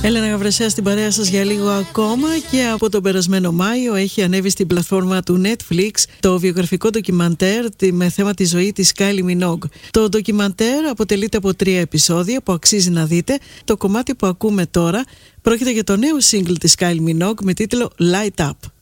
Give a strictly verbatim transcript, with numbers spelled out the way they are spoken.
Έλενα Γαβρεσέα στην παρέα σας για λίγο ακόμα, και από τον περασμένο Μάιο έχει ανέβει στην πλατφόρμα του Netflix το βιογραφικό ντοκιμαντέρ με θέμα τη ζωή της Kylie Minogue. Το ντοκιμαντέρ αποτελείται από τρία επεισόδια που αξίζει να δείτε. Το κομμάτι που ακούμε τώρα πρόκειται για το νέο single της Kylie Minogue με τίτλο Light Up.